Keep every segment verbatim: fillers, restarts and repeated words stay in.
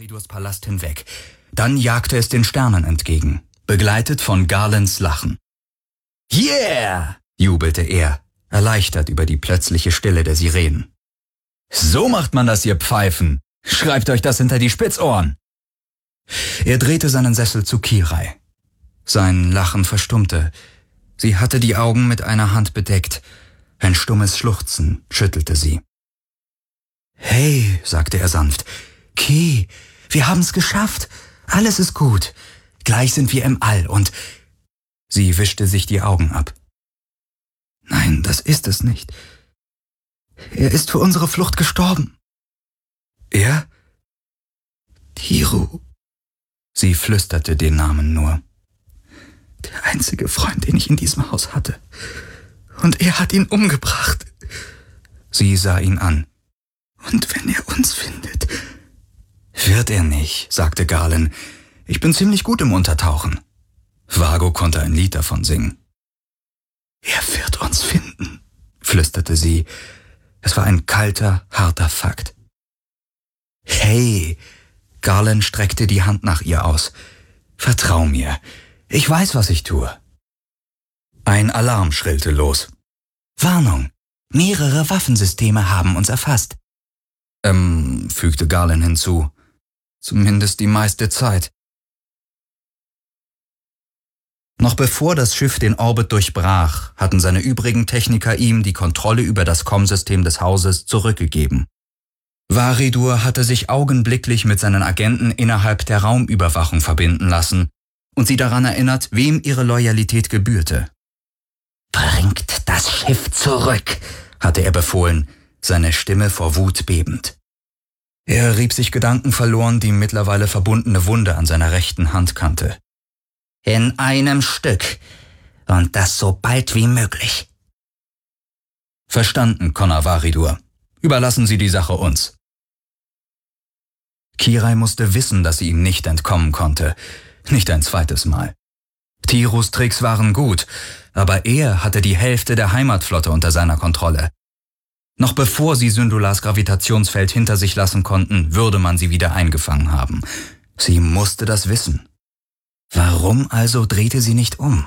Varidurs Palast hinweg. Dann jagte es den Sternen entgegen, begleitet von Garlands Lachen. »Yeah!« jubelte er, erleichtert über die plötzliche Stille der Sirenen. »So macht man das, ihr Pfeifen! Schreibt euch das hinter die Spitzohren!« Er drehte seinen Sessel zu Kirai. Sein Lachen verstummte. Sie hatte die Augen mit einer Hand bedeckt. Ein stummes Schluchzen schüttelte sie. »Hey«, sagte er sanft, »Ki, wir haben's geschafft. Alles ist gut. Gleich sind wir im All und...« Sie wischte sich die Augen ab. »Nein, das ist es nicht. Er ist für unsere Flucht gestorben.« »Er?« »Tiru.« Sie flüsterte den Namen nur. »Der einzige Freund, den ich in diesem Haus hatte. Und er hat ihn umgebracht.« Sie sah ihn an. »Und wenn er uns findet?« »Wird er nicht«, sagte Garland. »Ich bin ziemlich gut im Untertauchen.« Vago konnte ein Lied davon singen. »Er wird uns finden«, flüsterte sie. Es war ein kalter, harter Fakt. »Hey«, Garland streckte die Hand nach ihr aus. »Vertrau mir. Ich weiß, was ich tue.« Ein Alarm schrillte los. »Warnung! Mehrere Waffensysteme haben uns erfasst.« Ähm, fügte Garland hinzu. Zumindest die meiste Zeit. Noch bevor das Schiff den Orbit durchbrach, hatten seine übrigen Techniker ihm die Kontrolle über das Kommsystem des Hauses zurückgegeben. Varidur hatte sich augenblicklich mit seinen Agenten innerhalb der Raumüberwachung verbinden lassen und sie daran erinnert, wem ihre Loyalität gebührte. »Bringt das Schiff zurück«, hatte er befohlen, seine Stimme vor Wut bebend. Er rieb sich gedankenverloren die mittlerweile verbundene Wunde an seiner rechten Handkante. »In einem Stück. Und das so bald wie möglich.« »Verstanden, Connor Varidur. Überlassen Sie die Sache uns.« Kirai musste wissen, dass sie ihm nicht entkommen konnte. Nicht ein zweites Mal. Tirus Tricks waren gut, aber er hatte die Hälfte der Heimatflotte unter seiner Kontrolle. Noch bevor sie Syndulars Gravitationsfeld hinter sich lassen konnten, würde man sie wieder eingefangen haben. Sie musste das wissen. Warum also drehte sie nicht um?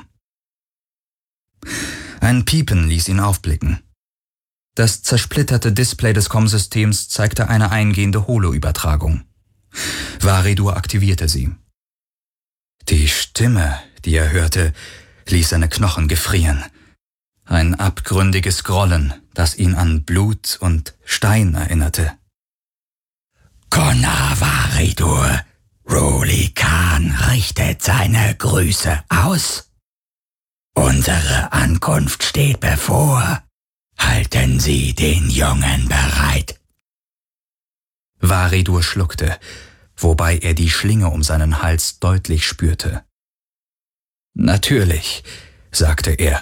Ein Piepen ließ ihn aufblicken. Das zersplitterte Display des Kommsystems zeigte eine eingehende Holo-Übertragung. Varidur aktivierte sie. Die Stimme, die er hörte, ließ seine Knochen gefrieren. Ein abgründiges Grollen, das ihn an Blut und Stein erinnerte. »Connor Varidur, Ruli Khan richtet seine Grüße aus. Unsere Ankunft steht bevor. Halten Sie den Jungen bereit.« Varidur schluckte, wobei er die Schlinge um seinen Hals deutlich spürte. »Natürlich«, sagte er.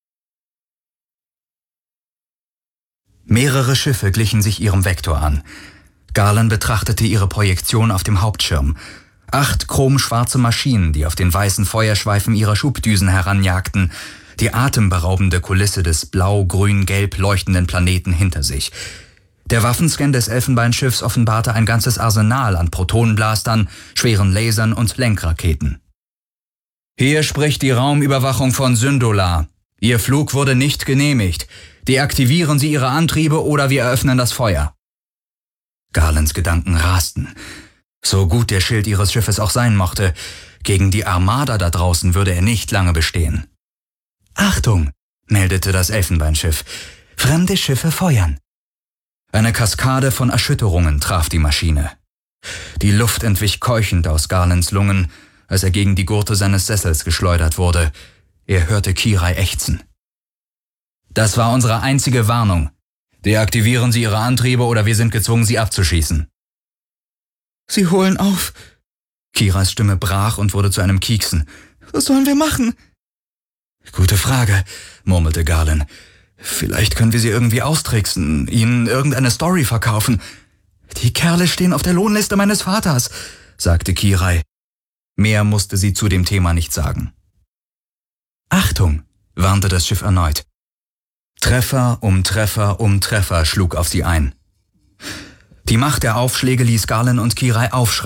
Mehrere Schiffe glichen sich ihrem Vektor an. Garland betrachtete ihre Projektion auf dem Hauptschirm. Acht chromschwarze Maschinen, die auf den weißen Feuerschweifen ihrer Schubdüsen heranjagten, die atemberaubende Kulisse des blau-grün-gelb leuchtenden Planeten hinter sich. Der Waffenscan des Elfenbeinschiffs offenbarte ein ganzes Arsenal an Protonenblastern, schweren Lasern und Lenkraketen. »Hier spricht die Raumüberwachung von Syndular. Ihr Flug wurde nicht genehmigt. Deaktivieren Sie Ihre Antriebe oder wir eröffnen das Feuer.« Garlands Gedanken rasten. So gut der Schild ihres Schiffes auch sein mochte, gegen die Armada da draußen würde er nicht lange bestehen. »Achtung«, meldete das Elfenbeinschiff. »Fremde Schiffe feuern.« Eine Kaskade von Erschütterungen traf die Maschine. Die Luft entwich keuchend aus Garlands Lungen, als er gegen die Gurte seines Sessels geschleudert wurde. Er hörte Kirai ächzen. »Das war unsere einzige Warnung. Deaktivieren Sie Ihre Antriebe oder wir sind gezwungen, Sie abzuschießen.« »Sie holen auf.« Kirais Stimme brach und wurde zu einem Kieksen. »Was sollen wir machen?« »Gute Frage«, murmelte Garland. »Vielleicht können wir sie irgendwie austricksen, ihnen irgendeine Story verkaufen.« »Die Kerle stehen auf der Lohnliste meines Vaters«, sagte Kirai. Mehr musste sie zu dem Thema nicht sagen. »Achtung«, warnte das Schiff erneut. Treffer um Treffer um Treffer schlug auf sie ein. Die Macht der Aufschläge ließ Garland und Kirai aufschreien.